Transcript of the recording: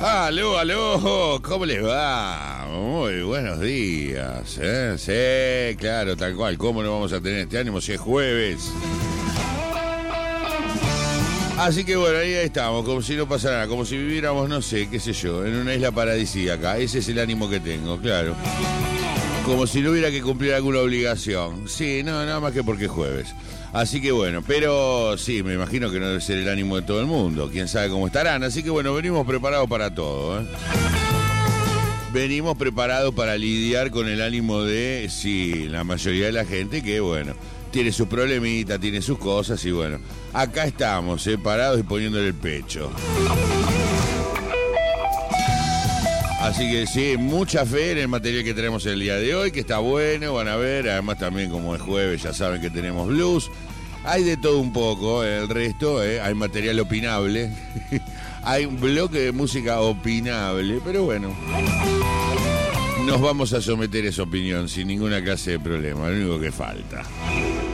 Aló, aló, ¿cómo les va? Muy buenos días, ¿eh? Sí, claro, tal cual. ¿Cómo no vamos a tener este ánimo si es jueves? Así que bueno, ahí estamos, como si no pasara nada, como si viviéramos, no sé, qué sé yo, en una isla paradisíaca. Ese es el ánimo que tengo, claro. Como si no hubiera que cumplir alguna obligación. Sí, no, nada más que porque es jueves. Así que bueno, pero sí, me imagino que no debe ser el ánimo de todo el mundo. Quién sabe cómo estarán. Así que bueno, venimos preparados para todo, ¿eh? Venimos preparados para lidiar con el ánimo de, sí, la mayoría de la gente que, bueno, tiene sus problemitas, tiene sus cosas y bueno, acá estamos, parados y poniéndole el pecho. Así que sí, mucha fe en el material que tenemos el día de hoy, que está bueno, van a ver, además también como es jueves ya saben que tenemos blues, hay de todo un poco, el resto, hay material opinable, hay un bloque de música opinable, pero bueno, nos vamos a someter a esa opinión sin ninguna clase de problema, lo único que falta.